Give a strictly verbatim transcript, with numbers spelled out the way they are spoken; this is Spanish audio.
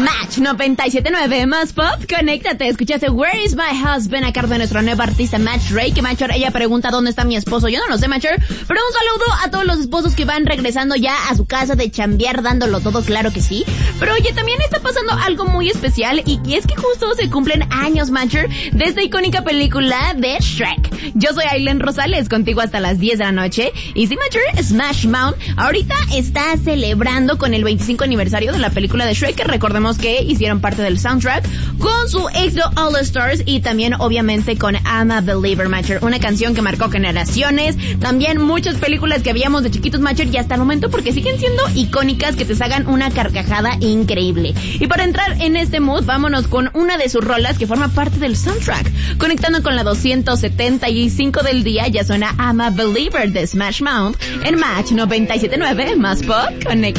Match noventa y siete punto nueve más pop, conéctate, escuchaste Where is my husband a cargo de nuestra nueva artista Match Ray, que Matcher, ella pregunta ¿dónde está mi esposo? Yo no lo sé, Matcher, pero un saludo a todos los esposos que van regresando ya a su casa de chambear, dándolo todo, claro que sí. Pero oye, también está pasando algo muy especial, y es que justo se cumplen años, Matcher, de esta icónica película de Shrek. Yo soy Aileen Rosales, contigo hasta las diez de la noche, y sí, Matcher, Smash Mouth ahorita está celebrando con el veinticinco aniversario de la película de Shrek, que recordemos que hicieron parte del soundtrack con su éxito All Stars y también obviamente con I'm a Believer, Matcher, una canción que marcó generaciones, también muchas películas que habíamos de chiquitos, Matcher, y hasta el momento porque siguen siendo icónicas, que te hagan una carcajada increíble. Y para entrar en este mood, vámonos con una de sus rolas que forma parte del soundtrack, conectando con la doscientos setenta y cinco del día. Ya suena I'm a Believer de Smash Mouth en Match noventa y siete punto nueve más pop, conecta.